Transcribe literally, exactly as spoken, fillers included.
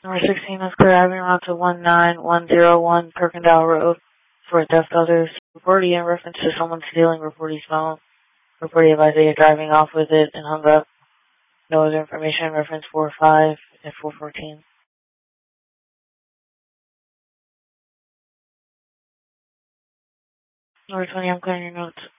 Number sixteen is clear Avenue Route to one nine one zero one Kirkendall Road for a theft others. Reportee in reference to someone stealing reportee's phone. Reportee advised they are driving off with it and hung up. No other information. Reference four five and four fourteen. Number twenty, I'm clearing your notes.